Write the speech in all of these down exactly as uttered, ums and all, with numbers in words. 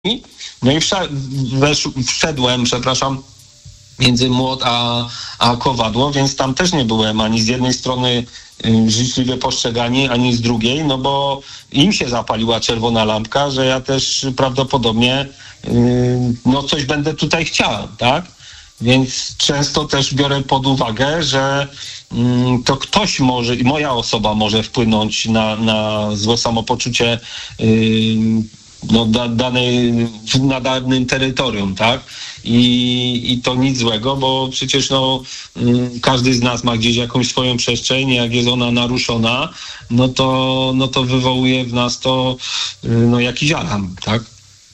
No i wszedł, wszedłem, przepraszam, między młot a, a kowadło, więc tam też nie byłem ani z jednej strony życzliwie postrzegani, ani z drugiej, no bo im się zapaliła czerwona lampka, że ja też prawdopodobnie no coś będę tutaj chciał, tak? Więc często też biorę pod uwagę, że to ktoś może, i moja osoba może wpłynąć na, na złe samopoczucie no, da, danej, na danym terytorium, tak? I, I to nic złego, bo przecież no, każdy z nas ma gdzieś jakąś swoją przestrzeń, jak jest ona naruszona, no to, no to wywołuje w nas to no, jakiś alarm, tak?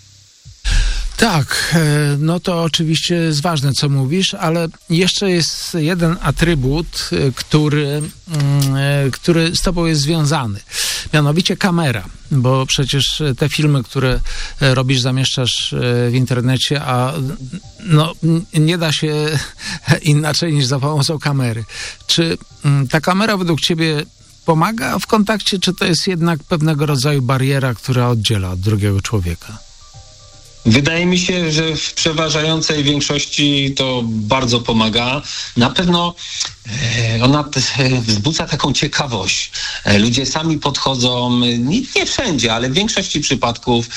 Tak, no to oczywiście jest ważne, co mówisz, ale jeszcze jest jeden atrybut, który, który z tobą jest związany. Mianowicie kamera, bo przecież te filmy, które robisz, zamieszczasz w internecie, a no, nie da się inaczej niż za pomocą kamery. Czy ta kamera według ciebie pomaga w kontakcie, czy to jest jednak pewnego rodzaju bariera, która oddziela od drugiego człowieka? Wydaje mi się, że w przeważającej większości to bardzo pomaga. Na pewno ona wzbudza taką ciekawość. Ludzie sami podchodzą, nie, nie wszędzie, ale w większości przypadków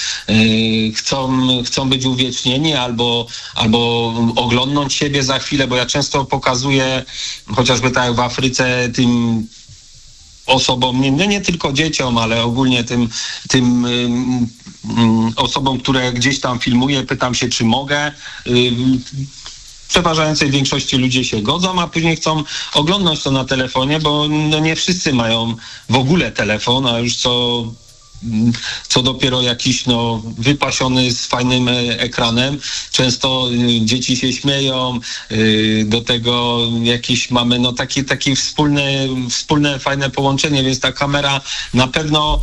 chcą, chcą być uwiecznieni albo, albo oglądnąć siebie za chwilę, bo ja często pokazuję, chociażby tak jak w Afryce, tym osobom, nie, nie tylko dzieciom, ale ogólnie tym, tym um, um, osobom, które gdzieś tam filmuję, pytam się, czy mogę. Um, w przeważającej większości ludzie się godzą, a później chcą oglądać to na telefonie, bo no nie wszyscy mają w ogóle telefon, a już co co dopiero jakiś no, wypasiony z fajnym ekranem. Często y, dzieci się śmieją, y, do tego jakieś mamy no, takie, takie wspólne, wspólne fajne połączenie, więc ta kamera na pewno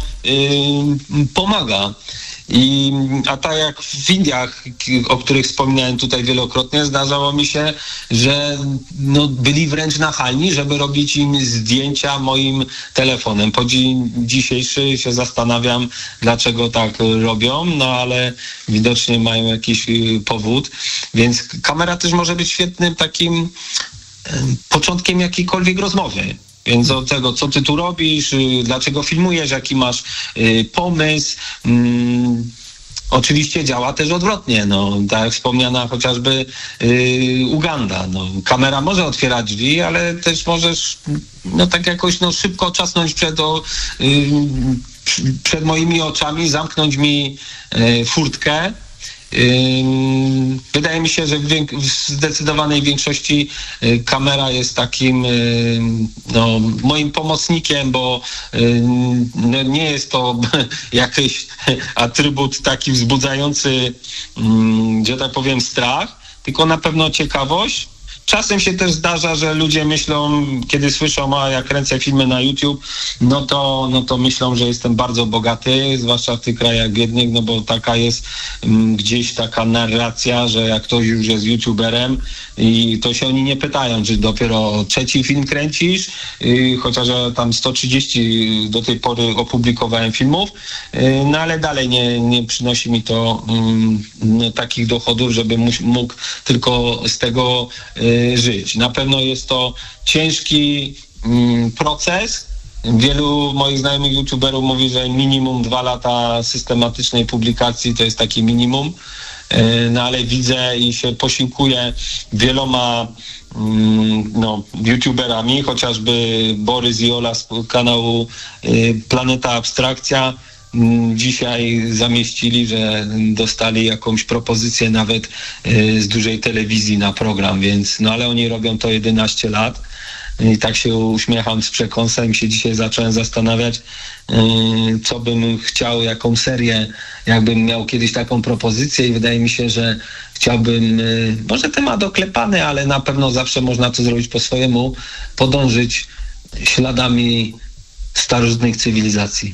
y, pomaga. I, a tak jak w Indiach, o których wspominałem tutaj wielokrotnie, zdarzało mi się, że no, byli wręcz nachalni, żeby robić im zdjęcia moim telefonem. Po dzień dzisiejszy się zastanawiam, dlaczego tak robią, no ale widocznie mają jakiś powód. Więc kamera też może być świetnym takim początkiem jakiejkolwiek rozmowy. Więc od tego, co ty tu robisz, dlaczego filmujesz, jaki masz y, pomysł. Mm, oczywiście działa też odwrotnie. No, tak jak wspomniana chociażby y, Uganda. No, kamera może otwierać drzwi, ale też możesz no, tak jakoś no, szybko czasnąć przed, o, y, przed moimi oczami, zamknąć mi y, furtkę. Wydaje mi się, że w, wiek- w zdecydowanej większości kamera jest takim no, moim pomocnikiem, bo no, nie jest to jakiś atrybut taki wzbudzający, że tak powiem, strach, tylko na pewno ciekawość. Czasem się też zdarza, że ludzie myślą, kiedy słyszą, a ja kręcę filmy na YouTube, no to, no to myślą, że jestem bardzo bogaty, zwłaszcza w tych krajach biednych, no bo taka jest m, gdzieś taka narracja, że jak ktoś już jest YouTuberem i to się oni nie pytają, czy dopiero trzeci film kręcisz, yy, chociaż ja tam sto trzydzieści do tej pory opublikowałem filmów, yy, no ale dalej nie, nie przynosi mi to yy, no, takich dochodów, żeby mógł, mógł tylko z tego yy, żyć. Na pewno jest to ciężki mm, proces. Wielu moich znajomych youtuberów mówi, że minimum dwa lata systematycznej publikacji to jest takie minimum. No ale widzę i się posiłkuję wieloma mm, no, youtuberami, chociażby Borys i Ola z kanału y, Planeta Abstrakcja. Dzisiaj zamieścili, że dostali jakąś propozycję nawet y, z dużej telewizji na program, więc no ale oni robią to jedenaście lat i tak się uśmiecham z przekąsem, się dzisiaj zacząłem zastanawiać, y, co bym chciał, jaką serię, jakbym miał kiedyś taką propozycję i wydaje mi się, że chciałbym, y, może temat oklepany, ale na pewno zawsze można to zrobić po swojemu, podążyć śladami starożytnych cywilizacji.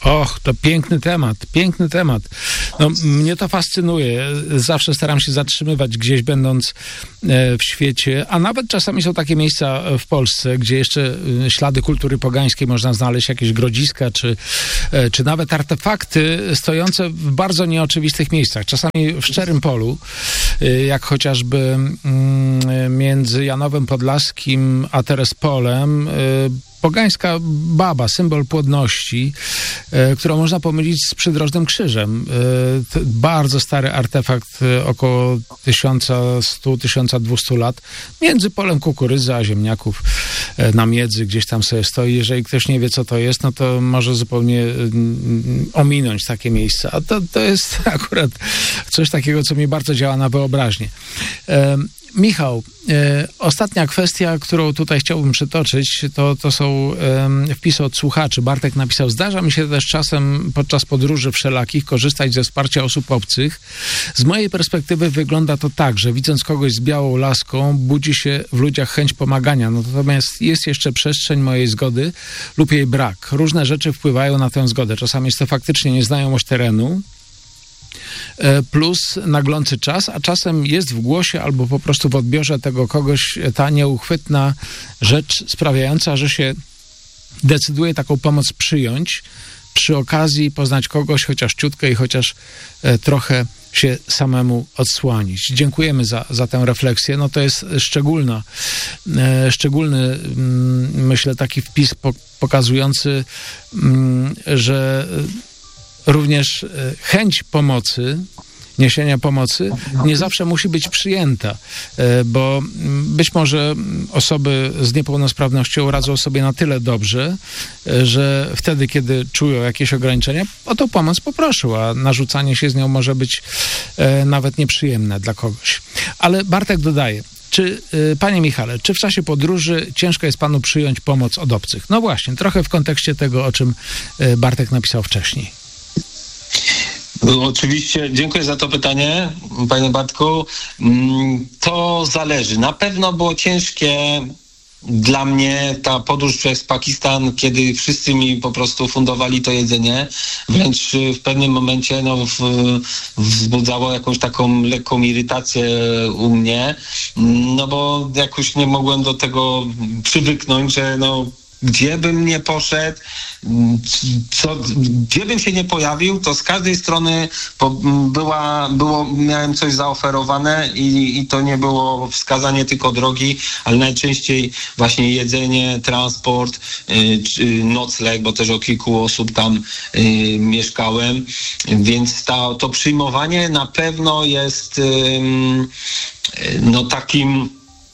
Och, to piękny temat, piękny temat. No, mnie to fascynuje. Zawsze staram się zatrzymywać gdzieś, będąc e, w świecie, a nawet czasami są takie miejsca w Polsce, gdzie jeszcze e, ślady kultury pogańskiej można znaleźć, jakieś grodziska, czy, e, czy nawet artefakty stojące w bardzo nieoczywistych miejscach. Czasami w szczerym polu, e, jak chociażby mm, między Janowem Podlaskim a Terespolem, e, pogańska baba, symbol płodności, e, którą można pomylić z przydrożnym krzyżem. E, bardzo stary artefakt, e, około tysiąc sto do tysiąc dwieście lat, między polem kukurydzy a ziemniaków e, na miedzy, gdzieś tam sobie stoi. Jeżeli ktoś nie wie, co to jest, no to może zupełnie mm, ominąć takie miejsce. A to, to jest akurat coś takiego, co mi bardzo działa na wyobraźnię. E, Michał, e, ostatnia kwestia, którą tutaj chciałbym przytoczyć, to, to są e, wpisy od słuchaczy. Bartek napisał: zdarza mi się też czasem podczas podróży wszelakich korzystać ze wsparcia osób obcych. Z mojej perspektywy wygląda to tak, że widząc kogoś z białą laską, budzi się w ludziach chęć pomagania. Natomiast jest jeszcze przestrzeń mojej zgody lub jej brak. Różne rzeczy wpływają na tę zgodę. Czasami jest to faktycznie nieznajomość terenu, plus naglący czas, a czasem jest w głosie albo po prostu w odbiorze tego kogoś ta nieuchwytna rzecz sprawiająca, że się decyduje taką pomoc przyjąć, przy okazji poznać kogoś chociaż ciutkę i chociaż e, trochę się samemu odsłonić. Dziękujemy za, za tę refleksję. No to jest szczególna, e, szczególny, mm, myślę, taki wpis po, pokazujący, mm, że również chęć pomocy, niesienia pomocy nie zawsze musi być przyjęta, bo być może osoby z niepełnosprawnością radzą sobie na tyle dobrze, że wtedy, kiedy czują jakieś ograniczenia, o tą pomoc poproszą, a narzucanie się z nią może być nawet nieprzyjemne dla kogoś. Ale Bartek dodaje: Czy, panie Michale, czy w czasie podróży ciężko jest panu przyjąć pomoc od obcych? No właśnie, trochę w kontekście tego, o czym Bartek napisał wcześniej. Oczywiście, dziękuję za to pytanie, panie Bartku. To zależy. Na pewno było ciężkie dla mnie ta podróż przez Pakistan, kiedy wszyscy mi po prostu fundowali to jedzenie. Wręcz w pewnym momencie no, w, wzbudzało jakąś taką lekką irytację u mnie, no bo jakoś nie mogłem do tego przywyknąć, że no gdzie bym nie poszedł, co, gdzie bym się nie pojawił, to z każdej strony po, była, było, miałem coś zaoferowane i, i to nie było wskazanie tylko drogi, ale najczęściej właśnie jedzenie, transport, y, czy nocleg, bo też o kilku osób tam y, mieszkałem, więc ta, to przyjmowanie na pewno jest y, y, no takim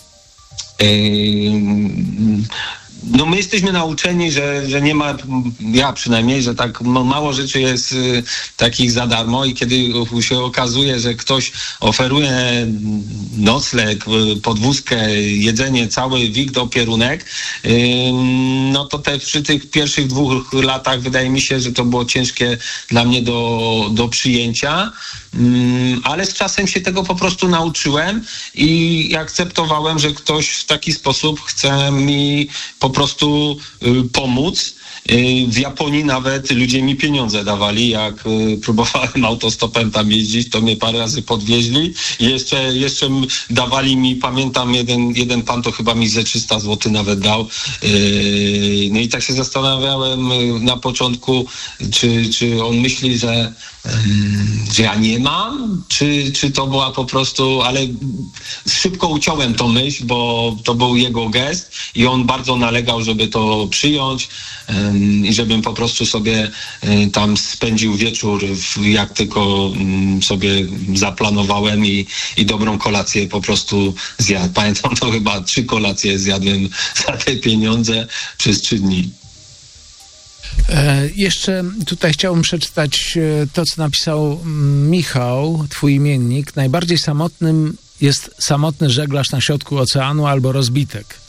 y, No my jesteśmy nauczeni, że, że nie ma, ja przynajmniej, że tak mało rzeczy jest y, takich za darmo i kiedy się okazuje, że ktoś oferuje nocleg, podwózkę, jedzenie, cały wik do pierunek, y, no to te, przy tych pierwszych dwóch latach wydaje mi się, że to było ciężkie dla mnie do, do przyjęcia, y, ale z czasem się tego po prostu nauczyłem i akceptowałem, że ktoś w taki sposób chce mi po prostu y, pomóc. Y, w Japonii nawet ludzie mi pieniądze dawali, jak y, próbowałem autostopem tam jeździć, to mnie parę razy podwieźli i jeszcze, jeszcze dawali mi, pamiętam, jeden, jeden pan to chyba mi ze trzysta złotych nawet dał. Y, no i tak się zastanawiałem y, na początku, czy, czy on myśli, że że ja nie mam, czy, czy to była po prostu, ale szybko uciąłem tą myśl, bo to był jego gest i on bardzo nalegał, żeby to przyjąć um, i żebym po prostu sobie um, tam spędził wieczór, w, jak tylko um, sobie zaplanowałem i, i dobrą kolację po prostu zjadł. Pamiętam, to chyba trzy kolacje zjadłem za te pieniądze przez trzy dni. E, jeszcze tutaj chciałbym przeczytać to, co napisał Michał, twój imiennik. Najbardziej samotnym jest samotny żeglarz na środku oceanu albo rozbitek.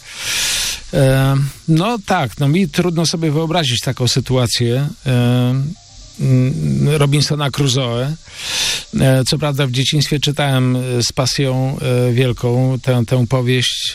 E, no tak, no mi trudno sobie wyobrazić taką sytuację. E, Robinsona Crusoe. Co prawda w dzieciństwie czytałem z pasją wielką tę, tę powieść,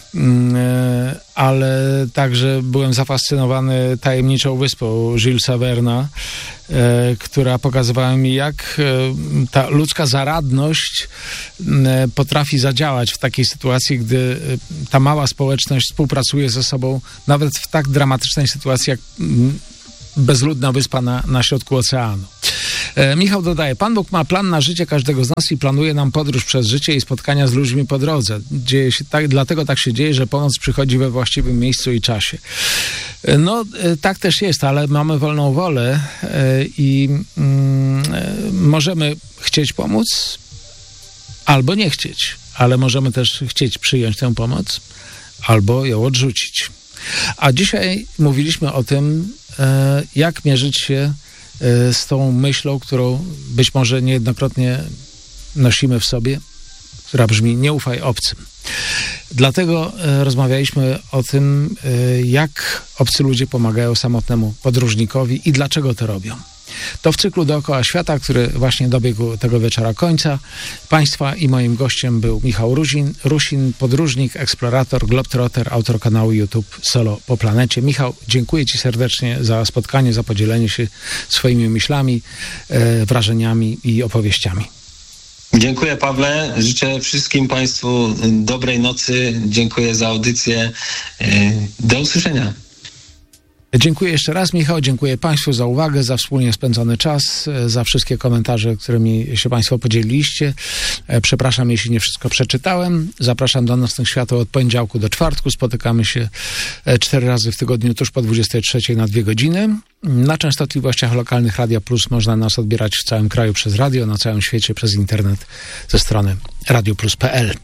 ale także byłem zafascynowany tajemniczą wyspą Julesa Verna, która pokazywała mi, jak ta ludzka zaradność potrafi zadziałać w takiej sytuacji, gdy ta mała społeczność współpracuje ze sobą, nawet w tak dramatycznej sytuacji, jak bezludna wyspa na, na środku oceanu. E, Michał dodaje, Pan Bóg ma plan na życie każdego z nas i planuje nam podróż przez życie i spotkania z ludźmi po drodze. Dzieje się tak, dlatego tak się dzieje, że pomoc przychodzi we właściwym miejscu i czasie. E, no, e, tak też jest, ale mamy wolną wolę e, i mm, e, możemy chcieć pomóc albo nie chcieć, ale możemy też chcieć przyjąć tę pomoc albo ją odrzucić. A dzisiaj mówiliśmy o tym, jak mierzyć się z tą myślą, którą być może niejednokrotnie nosimy w sobie, która brzmi: nie ufaj obcym. Dlatego rozmawialiśmy o tym, jak obcy ludzie pomagają samotnemu podróżnikowi i dlaczego to robią. To w cyklu Dookoła Świata, który właśnie dobiegł tego wieczora końca. Państwa i moim gościem był Michał Rusin, Rusin, podróżnik, eksplorator, globetrotter, autor kanału YouTube Solo po planecie. Michał, dziękuję Ci serdecznie za spotkanie, za podzielenie się swoimi myślami, e, wrażeniami i opowieściami. Dziękuję, Pawle. Życzę wszystkim Państwu dobrej nocy. Dziękuję za audycję. E, do usłyszenia. Dziękuję jeszcze raz, Michał, dziękuję Państwu za uwagę, za wspólnie spędzony czas, za wszystkie komentarze, którymi się Państwo podzieliliście. Przepraszam, jeśli nie wszystko przeczytałem. Zapraszam do Nocnych Świateł od poniedziałku do czwartku. Spotykamy się cztery razy w tygodniu, tuż po dwudziestej trzeciej na dwie godziny. Na częstotliwościach lokalnych Radia Plus można nas odbierać w całym kraju przez radio, na całym świecie przez internet ze strony radio plus kropka p l.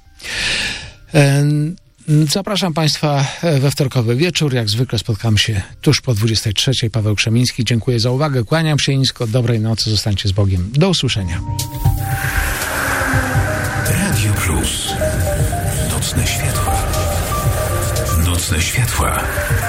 Zapraszam Państwa we wtorkowy wieczór. Jak zwykle spotkamy się tuż po dwudziestej trzeciej. Paweł Krzemiński. Dziękuję za uwagę. Kłaniam się nisko. Dobrej nocy. Zostańcie z Bogiem. Do usłyszenia. Radio Plus. Nocne światła. Nocne światła.